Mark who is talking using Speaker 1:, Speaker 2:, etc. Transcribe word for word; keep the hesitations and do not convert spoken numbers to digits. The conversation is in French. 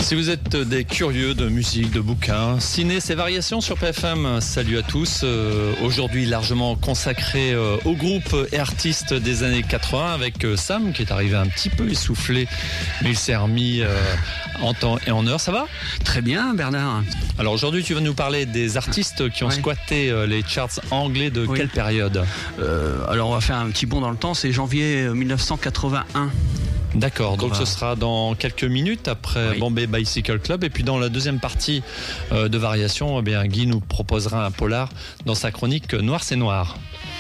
Speaker 1: Si vous êtes des curieux de musique, de bouquins, ciné, c'est Variations sur P F M. Salut à tous. Euh, aujourd'hui largement consacré euh, au groupe et artistes des années quatre-vingts avec euh, Sam qui est arrivé un petit peu essoufflé, mais il s'est remis euh, en temps et en heure. Ça va ?
Speaker 2: Très bien, Bernard.
Speaker 1: Alors aujourd'hui, tu vas nous parler des artistes qui ont
Speaker 2: ouais.
Speaker 1: squatté euh, les charts anglais de
Speaker 2: oui.
Speaker 1: quelle période ?
Speaker 2: euh, Alors on va faire un petit bond dans le temps, c'est janvier mille neuf cent quatre-vingt-un.
Speaker 1: D'accord, donc
Speaker 2: va...
Speaker 1: ce sera dans quelques minutes après oui. Bombay Bicycle Club. Et puis dans la deuxième partie euh, de Variations, eh bien, Guy nous proposera un polar dans sa chronique Noir c'est Noir.